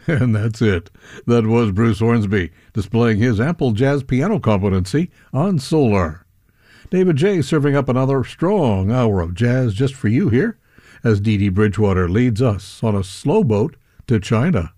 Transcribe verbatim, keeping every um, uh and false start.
And that's it. That was Bruce Hornsby displaying his ample jazz piano competency on Solar. David J. serving up another strong hour of jazz just for you here as Dee Dee Bridgewater leads us on a slow boat to China.